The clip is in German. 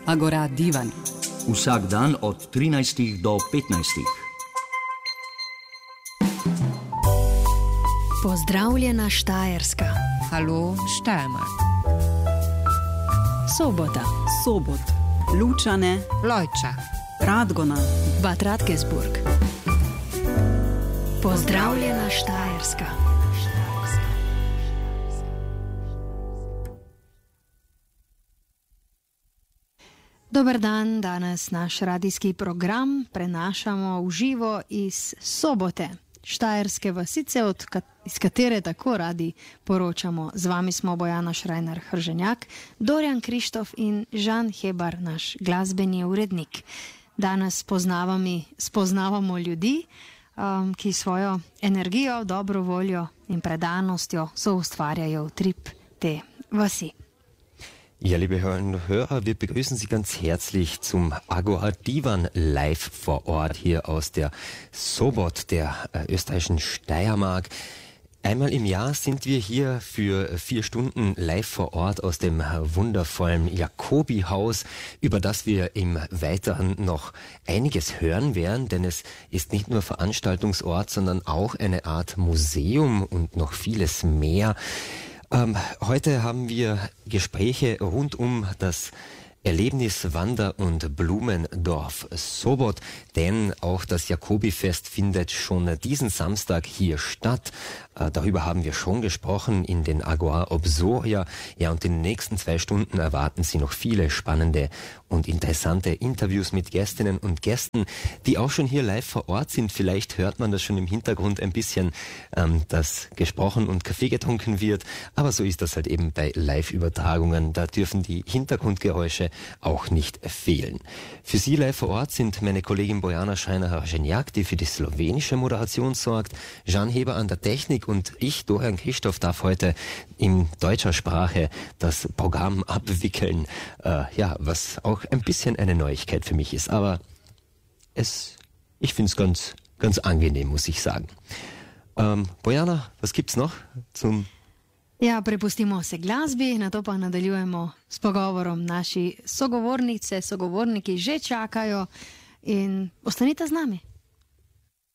Agora Divan. Vsak dan od 13 do 15. Pozdravljena Štajerska. Hallo Steiermark. Sobota. Sobot. Lučane. Lojča. Radgona. Bad Radkersburg. Pozdravljena Štajerska. Dober dan, danes naš radijski program prenašamo v živo iz Sobote, štajerske vasice, iz katere tako radi poročamo. Z vami smo Bojana Šrajnar-Hrženjak, Dorjan Krištof in Žan Hebar, naš glasbeni urednik. Danes spoznavamo ljudi, ki svojo energijo, dobro voljo in predanostjo soustvarjajo utrip te vasi. Ja, liebe Hörerinnen und Hörer, wir begrüßen Sie ganz herzlich zum Agora Divan live vor Ort hier aus der Sobot, der österreichischen Steiermark. Einmal im Jahr sind wir hier für 4 Stunden live vor Ort aus dem wundervollen Jacobi-Haus, über das wir im Weiteren noch einiges hören werden, denn es ist nicht nur Veranstaltungsort, sondern auch eine Art Museum und noch vieles mehr. Heute haben wir Gespräche rund um das Erlebnis Wander- und Blumendorf Sobot, denn auch das Jacobi-Fest findet schon diesen Samstag hier statt. Darüber haben wir schon gesprochen in den Agora Obsoria. Ja, und in den nächsten 2 Stunden erwarten Sie noch viele spannende und interessante Interviews mit Gästinnen und Gästen, die auch schon hier live vor Ort sind. Vielleicht hört man das schon im Hintergrund ein bisschen, dass gesprochen und Kaffee getrunken wird. Aber so ist das halt eben bei Live-Übertragungen. Da dürfen die Hintergrundgeräusche auch nicht fehlen. Für Sie live vor Ort sind meine Kollegin Bojana Šrajnar-Hrženjak, die für die slowenische Moderation sorgt, Žan Hebar an der Technik und ich, Dorjan Krištof, darf heute in deutscher Sprache das Programm abwickeln, was auch ein bisschen eine Neuigkeit für mich ist. Aber ich finde es ganz angenehm, muss ich sagen. Bojana, was gibt's noch zum... Ja, prepustimo se glasbi, nato pa nadaljujemo s pogovorom. Naši sogovornice, sogovorniki že čakajo in ostanite z nami.